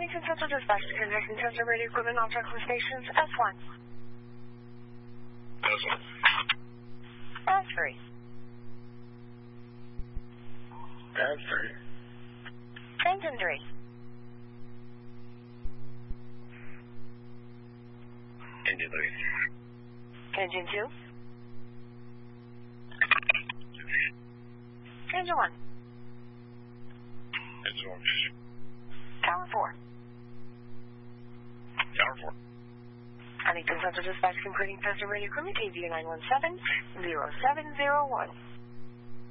Huntington Central Dispatch, connecting sensor radio equipment on truck stations, S1. S1. S3. S3. Engine 3. Engine 3. Engine 2. Engine 1. Engine 1. Tower 4. Tower 4. Huntington Central Dispatch, completing passenger radio equipment, KVU 917-0701.